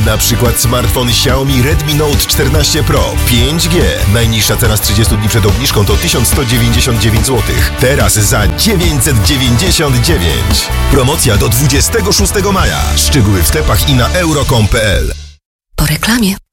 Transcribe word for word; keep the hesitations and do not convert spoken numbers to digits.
Na przykład smartfon Xiaomi Redmi Note czternaście Pro pięć G. Najniższa cena z trzydziestu dni przed obniżką to tysiąc sto dziewięćdziesiąt dziewięć złotych. Teraz za dziewięćset dziewięćdziesiąt dziewięć. Promocja do dwudziestego szóstego maja. Szczegóły w sklepach i na euro kropka com kropka p l. Po reklamie.